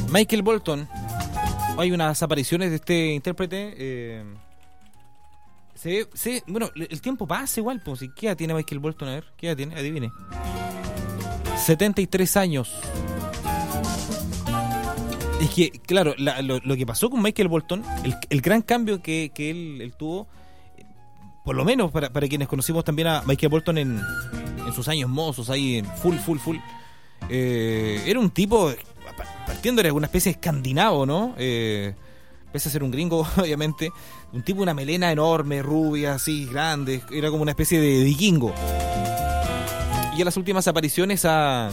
Michael Bolton. Hay unas apariciones de este intérprete. Bueno, el tiempo pasa igual. Pues, ¿qué edad tiene Michael Bolton? A ver, ¿qué edad tiene? Adivine. 73 años. Es que, claro, lo que pasó con Michael Bolton, el gran cambio que él tuvo, por lo menos para quienes conocimos también a Michael Bolton en sus años mozos, ahí en full. Era un tipo, partiendo de una especie de escandinavo, ¿no? Pese a ser un gringo, obviamente, un tipo, una melena enorme, rubia, así, grande, era como una especie de vikingo. Y en las últimas apariciones ha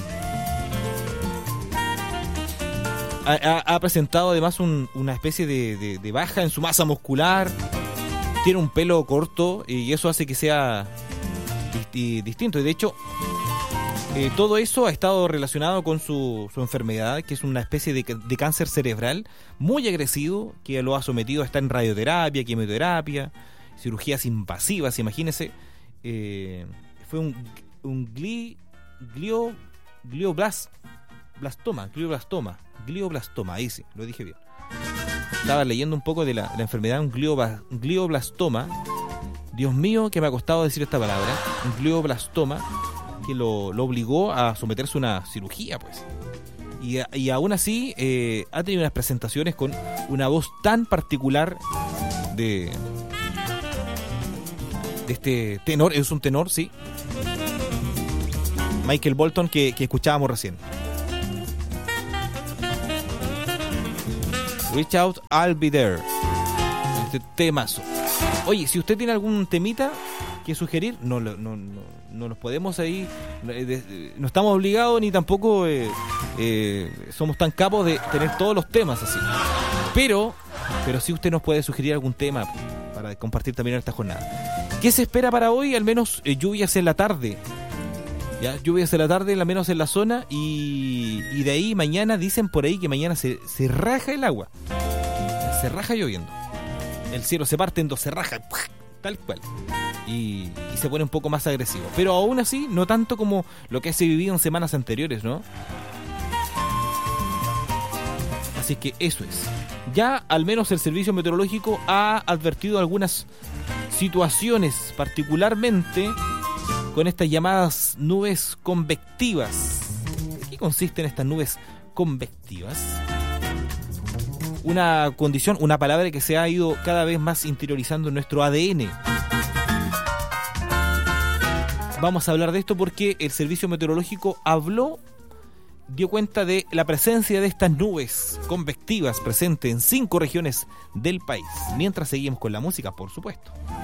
presentado además una especie de baja en su masa muscular. Tiene un pelo corto y eso hace que sea distinto. Y de hecho, todo eso ha estado relacionado con su enfermedad, que es una especie de cáncer cerebral muy agresivo, que lo ha sometido a estar en radioterapia, quimioterapia, cirugías invasivas, imagínense. Fue un glioblastoma, ahí sí, lo dije bien. Estaba leyendo un poco de la enfermedad, un glioblastoma. Dios mío, que me ha costado decir esta palabra. Un glioblastoma que lo obligó a someterse a una cirugía, pues. Y aún así ha tenido unas presentaciones con una voz tan particular de este tenor. Es un tenor, sí. Michael Bolton, que escuchábamos recién. Reach Out, I'll Be There. Este temazo. Oye, si usted tiene algún temita que sugerir, no nos podemos ahí, no estamos obligados ni tampoco somos tan capos de tener todos los temas así. Pero sí usted nos puede sugerir algún tema para compartir también en esta jornada. ¿Qué se espera para hoy? Al menos lluvias en la tarde. Ya, lluvias en la tarde, al menos en la zona, y de ahí mañana, dicen por ahí que mañana se raja el agua. Se raja lloviendo. El cielo se parte en dos, se raja, tal cual. Y se pone un poco más agresivo. Pero aún así, no tanto como lo que se vivido en semanas anteriores, ¿no? Así que eso es. Ya al menos el servicio meteorológico ha advertido algunas situaciones, particularmente con estas llamadas nubes convectivas. ¿Qué consisten estas nubes convectivas? Una condición, una palabra que se ha ido cada vez más interiorizando en nuestro ADN. Vamos a hablar de esto porque el servicio meteorológico dio cuenta de la presencia de estas nubes convectivas presentes en 5 regiones del país. Mientras seguimos con la música, por supuesto.